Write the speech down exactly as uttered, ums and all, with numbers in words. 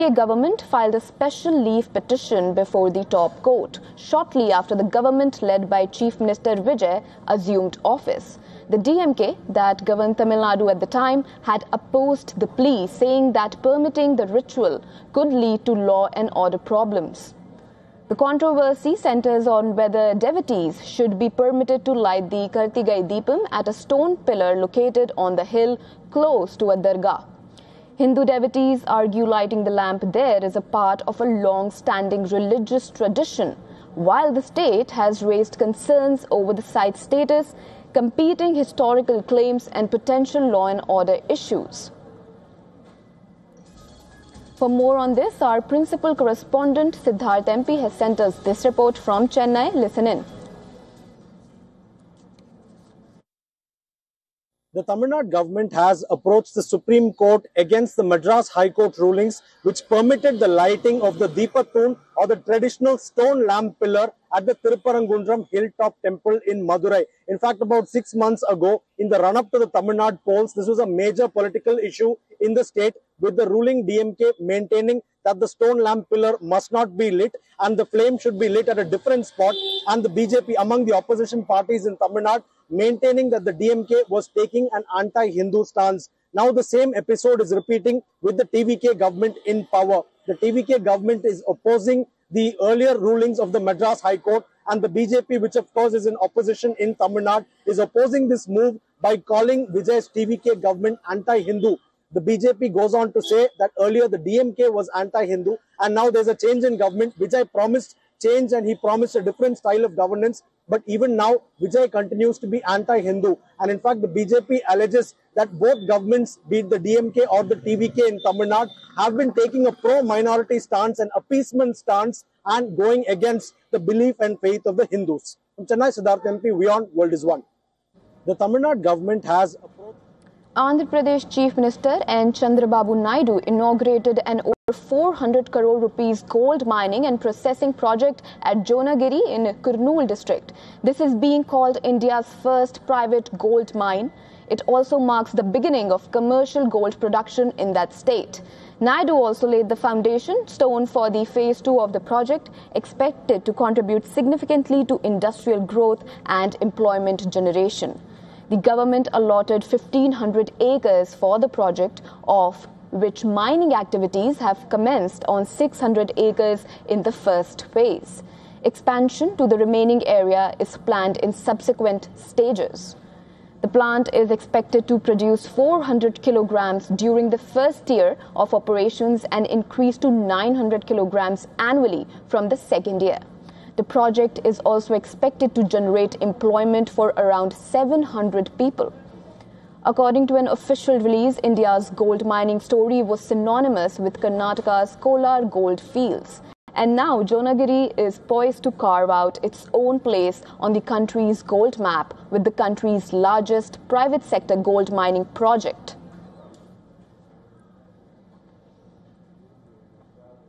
government filed a special leave petition before the top court, shortly after the government led by Chief Minister Vijay assumed office. The D M K that governed Tamil Nadu at the time had opposed the plea, saying that permitting the ritual could lead to law and order problems. The controversy centers on whether devotees should be permitted to light the Kartigai Deepam at a stone pillar located on the hill close to a dargah. Hindu devotees argue lighting the lamp there is a part of a long-standing religious tradition, while the state has raised concerns over the site's status, competing historical claims and potential law and order issues. For more on this, our principal correspondent Siddharth M P has sent us this report from Chennai. Listen in. The Tamil Nadu government has approached the Supreme Court against the Madras High Court rulings which permitted the lighting of the Deepathoon or the traditional stone lamp pillar at the Tirupparangundram Hilltop Temple in Madurai. In fact, about six months ago, in the run-up to the Tamil Nadu polls, this was a major political issue in the state, with the ruling D M K maintaining that the stone lamp pillar must not be lit and the flame should be lit at a different spot, and the B J P among the opposition parties in Tamil Nadu maintaining that the D M K was taking an anti-Hindu stance. Now the same episode is repeating with the T V K government in power. The T V K government is opposing the earlier rulings of the Madras High Court, and the B J P, which of course is in opposition in Tamil Nadu, is opposing this move by calling Vijay's T V K government anti-Hindu. The B J P goes on to say that earlier the D M K was anti-Hindu and now there's a change in government. Vijay promised change and he promised a different style of governance. But even now, Vijay continues to be anti-Hindu. And in fact, the B J P alleges that both governments, be it the D M K or the T V K in Tamil Nadu, have been taking a pro-minority stance, an appeasement stance, and going against the belief and faith of the Hindus. From Chennai, Siddharth M P, Beyond World is One. The Tamil Nadu government has approached... Andhra Pradesh Chief Minister N. Chandrababu Naidu inaugurated an over four hundred crore rupees gold mining and processing project at Jonagiri in Kurnool district. This is being called India's first private gold mine. It also marks the beginning of commercial gold production in that state. Naidu also laid the foundation stone for the phase two of the project, expected to contribute significantly to industrial growth and employment generation. The government allotted fifteen hundred acres for the project, of which mining activities have commenced on six hundred acres in the first phase. Expansion to the remaining area is planned in subsequent stages. The plant is expected to produce four hundred kilograms during the first year of operations and increase to nine hundred kilograms annually from the second year. The project is also expected to generate employment for around seven hundred people. According to an official release, India's gold mining story was synonymous with Karnataka's Kolar gold fields. And now Jonagiri is poised to carve out its own place on the country's gold map with the country's largest private sector gold mining project.